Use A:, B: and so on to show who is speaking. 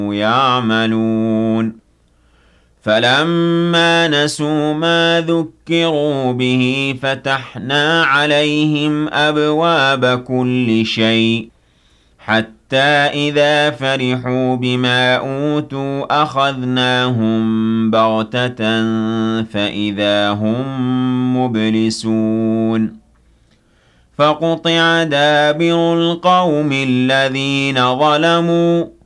A: يعملون فلما نسوا ما ذكروا به فتحنا عليهم أبواب كل شيء حتى إذا فرحوا بما أوتوا أخذناهم بغتة فإذا هم مبلسون فقطع دابر القوم الذين ظلموا